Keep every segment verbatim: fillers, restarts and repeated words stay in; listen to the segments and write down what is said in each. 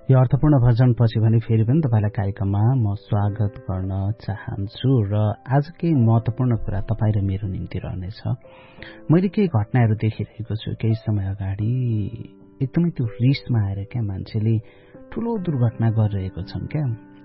यो अर्थपूर्ण भजनपछि भने फेरि पनि तपाईँलाई कार्यक्रममा म स्वागत गर्न चाहन्छु र आज केही महत्वपूर्ण कुरा तपाईँ र मेरो निम्ति रहनेछ। मैले केही घटनाहरू देखिरहेको छु। केही समय अगाडि एकदमै त्यो रिसमा आएर क्या मान्छेले ठुलो दुर्घटना गरिरहेको छन् क्या।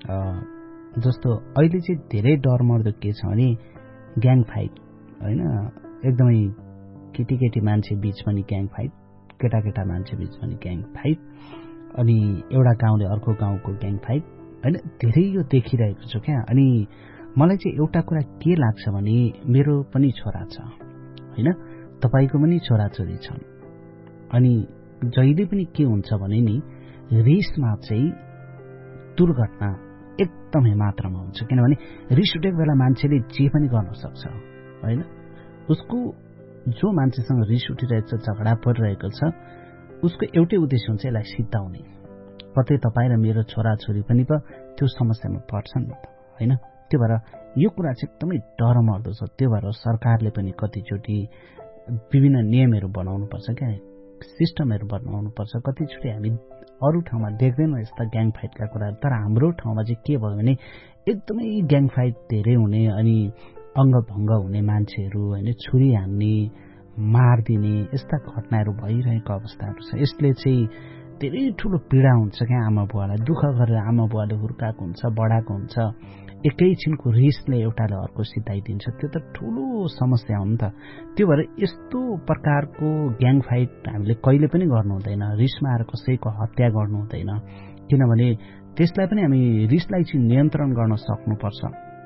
जस्तो अहिले चाहिँ धेरै डरमर्दो के छ भने ग्याङ फाइट, होइन? एकदमै केटी केटी मान्छे बीच पनि ग्याङ फाइट, केटा केटा मान्छे बीच पनि ग्याङ फाइट, अनि एउटा गाउँले अर्को गाउँको ग्याङ फाइट, होइन? धेरै यो देखिरहेको छु क्या। अनि मलाई चाहिँ एउटा कुरा के लाग्छ भने मेरो पनि छोरा छ, होइन? तपाईँको पनि छोराछोरी छन्। अनि जहिले पनि के हुन्छ भने नि रिसमा चाहिँ दुर्घटना एकदमै मात्रामा हुन्छ। किनभने रिस उठेको बेला मान्छेले जे पनि गर्न सक्छ, होइन? उसको जो मान्छेसँग रिस उठिरहेको छ, झगडा परिरहेको छ, उसको एउटै उद्देश्य हुन्छ यसलाई सिद्धाउने। कतै तपाईँ र मेरो छोराछोरी पनि पो त्यो समस्यामा पर्छन् नि त, होइन? त्यो भएर यो कुरा चाहिँ एकदमै डरमर्दो छ। त्यो भएर सरकारले पनि कतिचोटि विभिन्न नियमहरू बनाउनुपर्छ क्या, सिस्टमहरू बनाउनुपर्छ। कतिचोटि हामी अरू ठाउँमा देख्दैनौँ यस्ता ग्याङ फाइटका कुराहरू, तर हाम्रो ठाउँमा चाहिँ के भयो भने एकदमै ग्याङ फाइट धेरै हुने, अनि अङ्गभङ्ग हुने मान्छेहरू, होइन? छुरी हान्ने, मारिदिने यस्ता घटनाहरू भइरहेको अवस्थाहरू छ। यसले चाहिँ धेरै ठुलो पीडा हुन्छ क्या आमा बुवालाई। दुःख गरेर आमा बुवाले हुर्काएको हुन्छ, बढाएको हुन्छ, एकैछिनको रिसले एउटाले अर्को सिधाइदिन्छ। त्यो त ठुलो समस्या हो नि त। त्यो भएर यस्तो प्रकारको ग्याङ फाइट हामीले कहिले पनि गर्नु हुँदैन। रिसमा आएर कसैको हत्या गर्नु हुँदैन, किनभने त्यसलाई पनि हामी रिसलाई चाहिँ नियन्त्रण गर्न सक्नुपर्छ,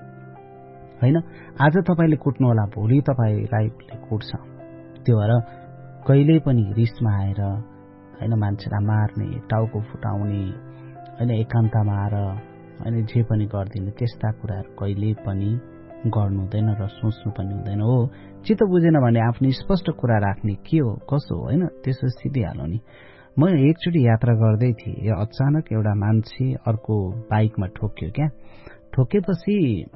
होइन? आज तपाईँले कुट्नु होला, भोलि तपाईँलाई कुट्छ। त्यो भएर कहिले पनि रिसमा आएर, होइन, मान्छेलाई मार्ने, टाउको फुटाउने, होइन, एकान्तमा आएर, होइन, जे पनि गरिदिने त्यस्ता कुराहरू कहिले पनि गर्नु हुँदैन र सोच्नु पनि हुँदैन। हो, चित्त बुझेन भने आफ्नो स्पष्ट कुरा राख्ने, के हो कसो हो, होइन? त्यसो सिधिहाल्नु नि। म एकचोटि यात्रा गर्दै थिएँ, अचानक एउटा मान्छे अर्को बाइकमा ठोक्यो क्या। ठोकेपछि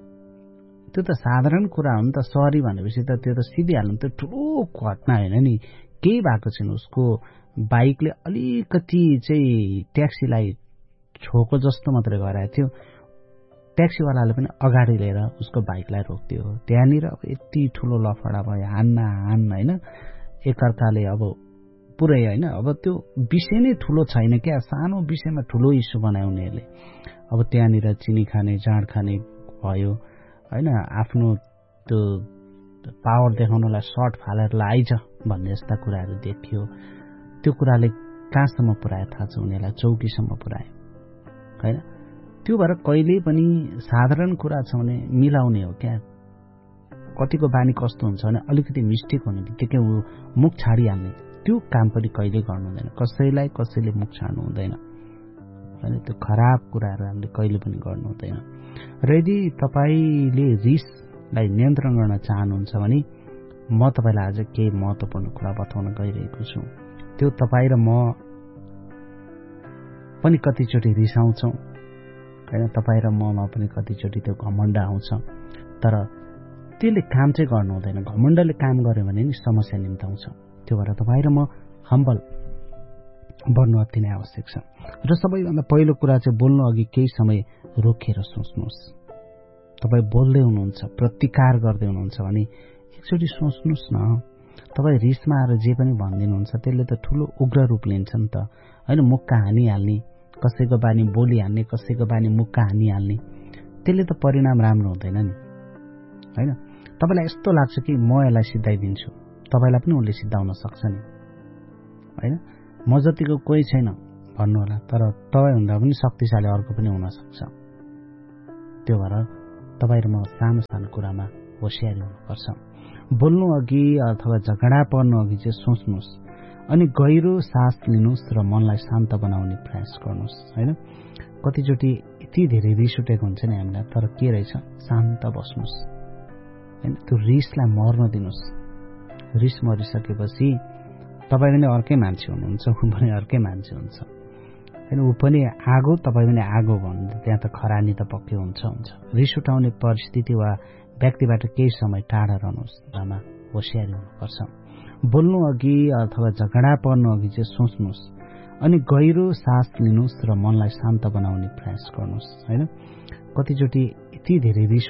त्यो त साधारण कुरा हो नि त। सरी भनेपछि त त्यो त सिधिहाल्नु, त्यो ठुलो घटना होइन नि। केही भएको छैन, उसको बाइकले अलिकति चाहिँ ट्याक्सीलाई छोको जस्तो मात्रै गराएको थियो। ट्याक्सीवालाले पनि अगाडि लिएर उसको बाइकलाई रोक्दियो। त्यहाँनिर अब यति ठुलो लफडा भयो, हान्न हान्न, होइन? एकअर्काले अब पुरै, होइन? अब त्यो विषय नै ठुलो छैन क्या, सानो विषयमा ठुलो इस्यु बनायो उनीहरूले। अब त्यहाँनिर चिनी खाने, जाँड खाने भयो, होइन? आफ्नो त्यो पावर देखाउनलाई सर्ट फालेर आइज भन्ने यस्ता कुराहरू देखियो। त्यो कुराले कहाँसम्म पुऱ्यायो थाहा छ उनीहरूलाई? चौकीसम्म पुऱ्यायो, होइन? त्यो भएर कहिले पनि साधारण कुरा छ भने मिलाउने हो क्या। कतिको बानी कस्तो हुन्छ भने अलिकति मिस्टेक हुने बित्तिकै ऊ मुख छाडिहाल्ने, त्यो काम पनि कहिले गर्नु हुँदैन। कसैलाई कसैले मुख छाड्नु हुँदैन, होइन? त्यो खराब कुराहरू हामीले कहिले पनि गर्नु हुँदैन। र यदि तपाईँले रिसलाई नियन्त्रण गर्न चाहनुहुन्छ भने म तपाईँलाई आज केही महत्त्वपूर्ण कुरा बताउन गइरहेको छु। त्यो तपाईँ र म पनि कतिचोटि रिसाउँछौँ, होइन? तपाईँ र ममा पनि कतिचोटि त्यो घमण्ड आउँछ, तर त्यसले काम चाहिँ गर्नु हुँदैन। घमण्डले काम गर्यो भने नि समस्या निम्ताउँछ। त्यो भएर तपाईँ र म हम्बल बन्नु अति नै आवश्यक छ। र सबैभन्दा पहिलो कुरा चाहिँ बोल्नु अघि केही समय रोकेर सोच्नुहोस्। तपाईँ बोल्दै हुनुहुन्छ, प्रतिकार गर्दै हुनुहुन्छ भने एकचोटि सोच्नुहोस् न। तपाईँ रिसमा आएर जे पनि भनिदिनुहुन्छ त्यसले त ठुलो उग्र रूप लिन्छ नि त, होइन? मुक्का हानिहाल्ने, कसैको बानी बोलिहाल्ने, कसैको बानी मुक्का हानिहाल्ने, त्यसले त परिणाम राम्रो हुँदैन नि, होइन? तपाईँलाई यस्तो लाग्छ कि म यसलाई सिधाइदिन्छु, तपाईँलाई पनि उसले सिधाउन सक्छ नि, होइन? म जतिको कोही छैन भन्नुहोला, तर तपाईँभन्दा पनि शक्तिशाली अर्को पनि हुनसक्छ। त्यो भएर तपाईँ र म सानो सानो कुरामा होसियारी हुनुपर्छ। बोल्नु अघि अथवा झगडा पर्नु अघि चाहिँ सोच्नुहोस्, अनि गहिरो सास लिनुहोस् र मनलाई शान्त बनाउने प्रयास गर्नुहोस्, होइन? कतिचोटि यति धेरै रिस उठेको हुन्छ नि हामीलाई, तर के रहेछ, शान्त बस्नुहोस्, होइन? त्यो रिसलाई मर्न दिनुहोस्। रिस मरिसकेपछि तपाईँ पनि अर्कै मान्छे हुनुहुन्छ, ऊ पनि अर्कै मान्छे हुन्छ, होइन? ऊ पनि आगो, तपाईँ पनि आगो भन्नु, त्यहाँ त खरानी त पक्कै हुन्छ हुन्छ। रिस उठाउने परिस्थिति वा व्यक्तिबाट केही समय टाढा रहनुहोस्, रमा होसियारी हुनुपर्छ। बोल्नु अघि अथवा झगडा पर्नु अघि चाहिँ सोच्नुहोस्, अनि गहिरो सास लिनुहोस् र मनलाई शान्त बनाउने प्रयास गर्नुहोस्। होइन, कतिचोटि यति धेरै रिस